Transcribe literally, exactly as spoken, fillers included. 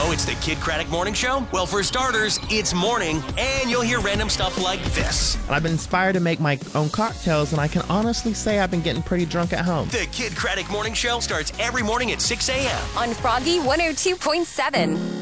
know it's the Kid Craddock Morning Show? Well, for starters, it's morning, and you'll hear random stuff like this. I've been inspired to make my own cocktails, and I can honestly say I've been getting pretty drunk at home. The Kid Craddock Morning Show starts every morning at six a.m. on Froggy one oh two point seven.